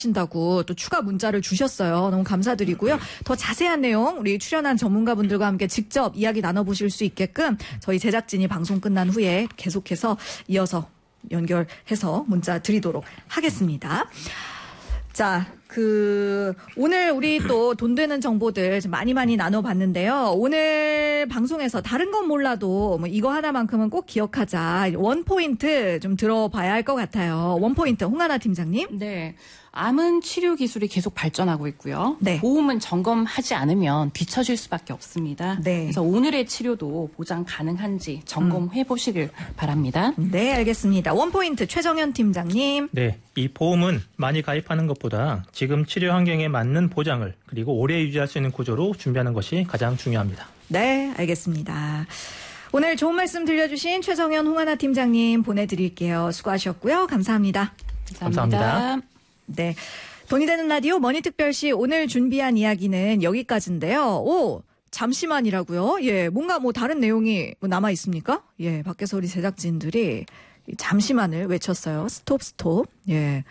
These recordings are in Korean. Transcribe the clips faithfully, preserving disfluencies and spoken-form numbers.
신다고 또 추가 문자를 주셨어요. 너무 감사드리고요. 더 자세한 내용 우리 출연한 전문가분들과 함께 직접 이야기 나눠보실 수 있게끔 저희 제작진이 방송 끝난 후에 계속해서 이어서 연결해서 문자 드리도록 하겠습니다. 자, 그 오늘 우리 또 돈 되는 정보들 많이 많이 나눠봤는데요. 오늘 방송에서 다른 건 몰라도 뭐 이거 하나만큼은 꼭 기억하자. 원 포인트 좀 들어봐야 할 것 같아요. 원 포인트 홍하나 팀장님. 네. 암은 치료 기술이 계속 발전하고 있고요. 네. 보험은 점검하지 않으면 뒤처질 수밖에 없습니다. 네. 그래서 오늘의 치료도 보장 가능한지 점검해 보시길 바랍니다. 네, 알겠습니다. 원 포인트 최정현 팀장님. 네, 이 보험은 많이 가입하는 것보다 지금 치료 환경에 맞는 보장을 그리고 오래 유지할 수 있는 구조로 준비하는 것이 가장 중요합니다. 네, 알겠습니다. 오늘 좋은 말씀 들려주신 최정현 홍하나 팀장님 보내드릴게요. 수고하셨고요. 감사합니다. 감사합니다. 감사합니다. 네. 돈이 되는 라디오 머니특별시 오늘 준비한 이야기는 여기까지인데요. 오, 잠시만이라고요? 예, 뭔가 뭐 다른 내용이 뭐 남아 있습니까? 예, 밖에서 우리 제작진들이 잠시만을 외쳤어요. 스톱, 스톱. 예.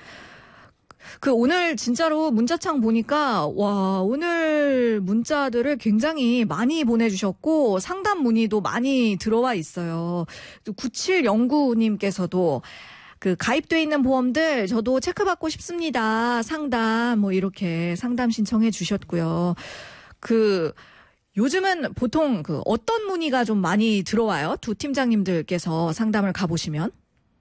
그 오늘 진짜로 문자창 보니까 와, 오늘 문자들을 굉장히 많이 보내주셨고 상담 문의도 많이 들어와 있어요. 구칠영구 님께서도 그 가입돼 있는 보험들 저도 체크받고 싶습니다. 상담 뭐 이렇게 상담 신청해 주셨고요. 그 요즘은 보통 그 어떤 문의가 좀 많이 들어와요? 두 팀장님들께서 상담을 가보시면?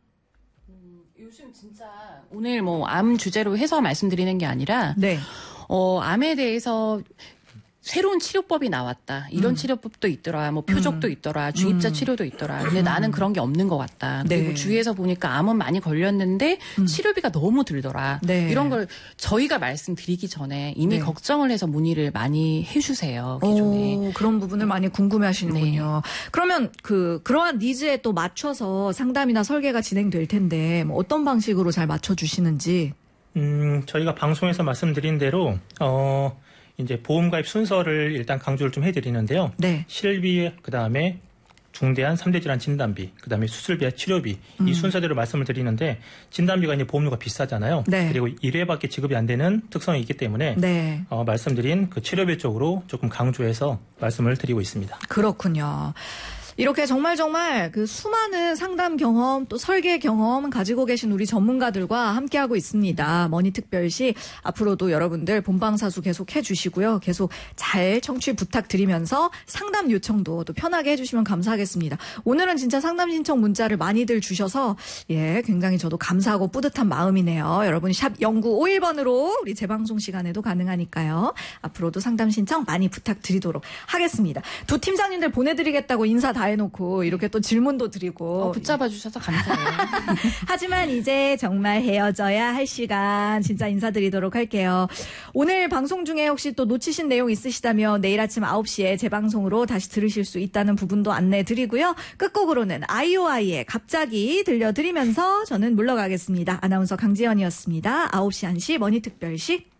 음, 요즘 진짜 오늘 뭐 암 주제로 해서 말씀드리는 게 아니라 네. 어, 암에 대해서 새로운 치료법이 나왔다. 이런 음. 치료법도 있더라. 뭐 표적도 음. 있더라. 주입자 음. 치료도 있더라. 근데 음. 나는 그런 게 없는 것 같다. 그리고 네. 주위에서 보니까 암은 많이 걸렸는데 음. 치료비가 너무 들더라. 네. 이런 걸 저희가 말씀드리기 전에 이미 네. 걱정을 해서 문의를 많이 해주세요. 기존에. 오, 그런 부분을 많이 궁금해하시는군요. 네. 그러면 그 그러한 니즈에 또 맞춰서 상담이나 설계가 진행될 텐데 뭐 어떤 방식으로 잘 맞춰주시는지. 음, 저희가 방송에서 말씀드린 대로 어. 이제 보험 가입 순서를 일단 강조를 좀 해드리는데요. 네. 실비, 그 다음에 중대한 삼 대 질환 진단비, 그 다음에 수술비와 치료비 음. 이 순서대로 말씀을 드리는데 진단비가 이제 보험료가 비싸잖아요. 네. 그리고 일 회밖에 지급이 안 되는 특성이 있기 때문에 네. 어, 말씀드린 그 치료비 쪽으로 조금 강조해서 말씀을 드리고 있습니다. 그렇군요. 이렇게 정말 정말 그 수많은 상담 경험 또 설계 경험 가지고 계신 우리 전문가들과 함께하고 있습니다. 머니특별시 앞으로도 여러분들 본방사수 계속 해주시고요. 계속 잘 청취 부탁드리면서 상담 요청도 또 편하게 해주시면 감사하겠습니다. 오늘은 진짜 상담 신청 문자를 많이들 주셔서 예 굉장히 저도 감사하고 뿌듯한 마음이네요. 여러분 샵 영구오일 번으로 우리 재방송 시간에도 가능하니까요. 앞으로도 상담 신청 많이 부탁드리도록 하겠습니다. 두 팀장님들 보내드리겠다고 인사 다 해놓고 이렇게 또 질문도 드리고 어, 붙잡아 주셔서 감사해요. 하지만 이제 정말 헤어져야 할 시간 진짜 인사드리도록 할게요. 오늘 방송 중에 혹시 또 놓치신 내용 있으시다면 내일 아침 아홉 시에 재방송으로 다시 들으실 수 있다는 부분도 안내드리고요. 끝곡으로는 아이오아이의 갑자기 들려드리면서 저는 물러가겠습니다. 아나운서 강지연이었습니다. 아홉 시 한시 머니특별시